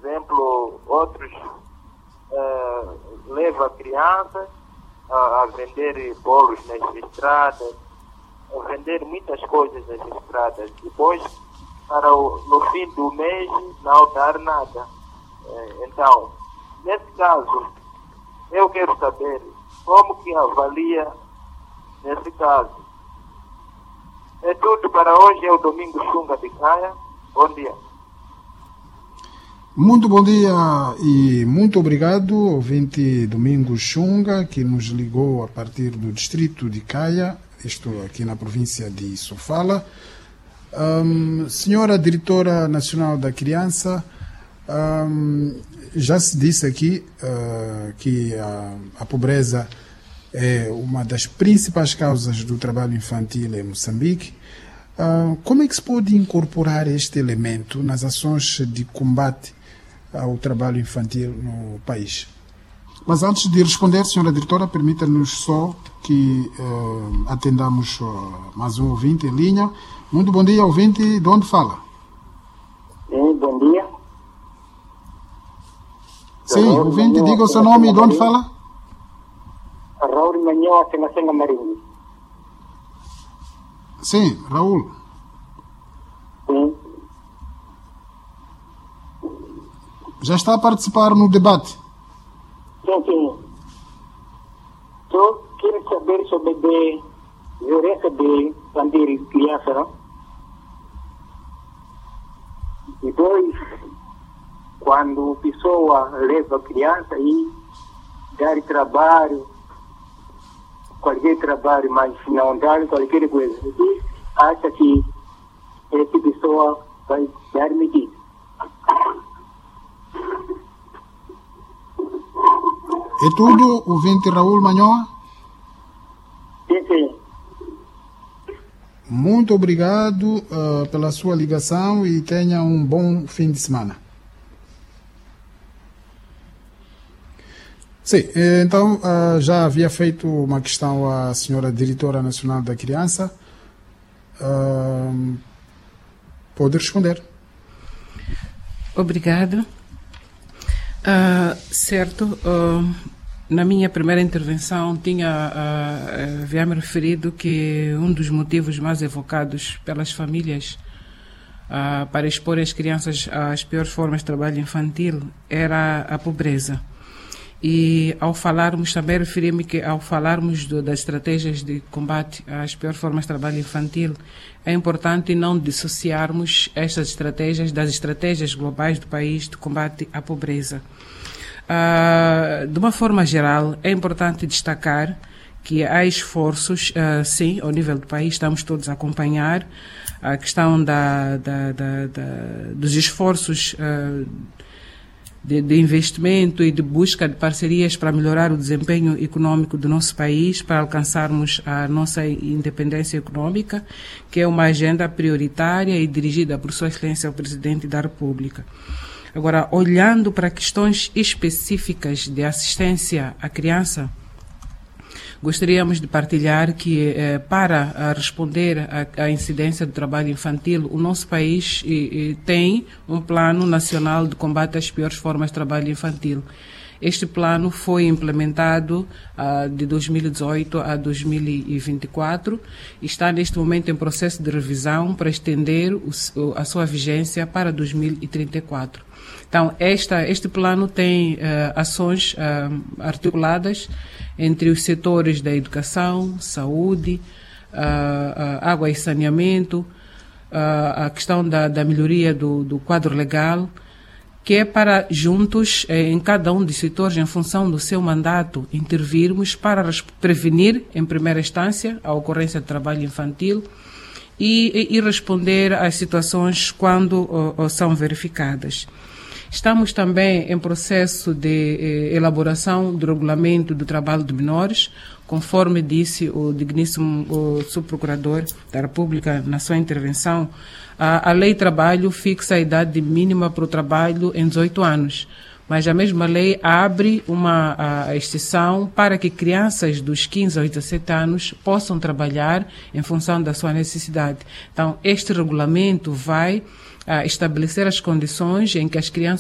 exemplo, outros levam crianças a vender bolos nas estradas, a vender muitas coisas nas estradas. Depois, no fim do mês, não dar nada. Então, nesse caso, eu quero saber como que avalia nesse caso. É tudo para hoje, é o Domingo Xunga de Caia. Bom dia. Muito bom dia e muito obrigado, ouvinte Domingo Xunga, que nos ligou a partir do distrito de Caia, isto aqui na província de Sofala. Senhora Diretora Nacional da Criança, já se disse aqui que a pobreza é uma das principais causas do trabalho infantil em Moçambique. Como é que se pode incorporar este elemento nas ações de combate ao trabalho infantil no país? Mas antes de responder, senhora Diretora, permita-nos só que atendamos mais um ouvinte em linha. Muito bom dia, ouvinte. De onde fala? Bom dia. Sim, ouvinte, diga o seu nome e de onde fala? Raul Manhã, Senga Marinho. Sim, Raul. Sim. Já está a participar no debate? Sim. Eu quero saber sobre a violência de bandeira de criança, não? Depois, quando a pessoa leva a criança e dá trabalho, qualquer trabalho, mas não dá qualquer coisa, e acha que essa pessoa vai dar medida. É tudo, ouvinte Raul Manhoa? Sim. Muito obrigado pela sua ligação e tenha um bom fim de semana. Sim, então já havia feito uma questão à senhora Diretora Nacional da Criança. Pode responder. Obrigado. Certo. Na minha primeira intervenção havia-me referido que um dos motivos mais evocados pelas famílias para expor as crianças às piores formas de trabalho infantil era a pobreza. E ao falarmos, também referi-me que ao falarmos das estratégias de combate às piores formas de trabalho infantil, é importante não dissociarmos estas estratégias das estratégias globais do país de combate à pobreza. De uma forma geral, é importante destacar que há esforços, sim, ao nível do país, estamos todos a acompanhar a questão dos esforços de investimento e de busca de parcerias para melhorar o desempenho econômico do nosso país, para alcançarmos a nossa independência econômica, que é uma agenda prioritária e dirigida por Sua Excelência o Presidente da República. Agora, olhando para questões específicas de assistência à criança, gostaríamos de partilhar que, para responder à incidência do trabalho infantil, o nosso país tem um plano nacional de combate às piores formas de trabalho infantil. Este plano foi implementado de 2018 a 2024 e está neste momento em processo de revisão para estender a sua vigência para 2034. Então, este plano tem ações articuladas entre os setores da educação, saúde, água e saneamento, a questão da melhoria do quadro legal, que é para juntos, em cada um dos setores, em função do seu mandato, intervirmos para prevenir, em primeira instância, a ocorrência de trabalho infantil e responder às situações quando são verificadas. Estamos também em processo de elaboração do regulamento do trabalho de menores, conforme disse o digníssimo subprocurador da República na sua intervenção. A Lei Trabalho fixa a idade mínima para o trabalho em 18 anos, mas a mesma lei abre uma exceção para que crianças dos 15 aos 17 anos possam trabalhar em função da sua necessidade. Então, este regulamento vai estabelecer as condições em que as crianças